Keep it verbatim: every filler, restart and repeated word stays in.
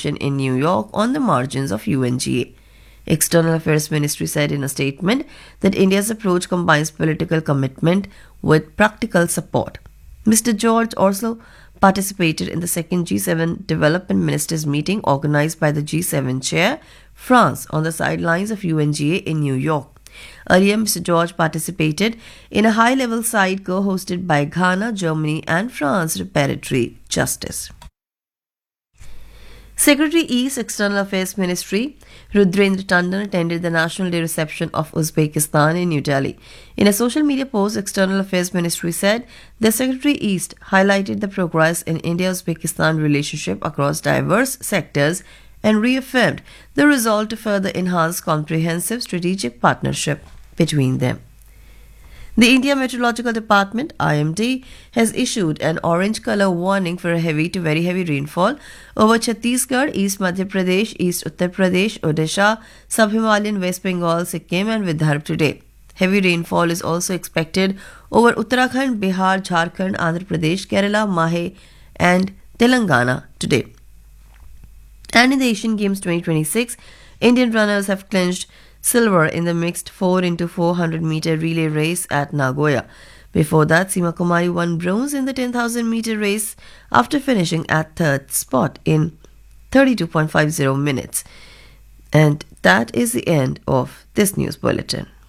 Declaration in New York on the margins of U N G A. External Affairs Ministry said in a statement that India's approach combines political commitment with practical support. Mister George also participated in the second G seven Development Ministers meeting organized by the G seven chair, France, on the sidelines of U N G A in New York. Earlier, Mister George participated in a high-level site co-hosted by Ghana, Germany and France Reparatory Justice. Secretary East External Affairs Ministry Rudrendra Tandon attended the National Day reception of Uzbekistan in New Delhi. In a social media post, External Affairs Ministry said the Secretary East highlighted the progress in India-Uzbekistan relationship across diverse sectors and reaffirmed the resolve to further enhance comprehensive strategic partnership between them. The India Meteorological Department, I M D, has issued an orange color warning for a heavy to very heavy rainfall over Chhattisgarh, East Madhya Pradesh, East Uttar Pradesh, Odisha, Sub-Himalayan West Bengal, Sikkim and Vidarbha today. Heavy rainfall is also expected over Uttarakhand, Bihar, Jharkhand, Andhra Pradesh, Kerala, Mahe and Telangana today. And in the Asian Games twenty twenty-six, Indian runners have clinched silver in the mixed four into four hundred meter relay race at Nagoya. Before that, Seema Kumari won bronze in the ten thousand meter race after finishing at third spot in thirty-two point five zero minutes. And that is the end of this news bulletin.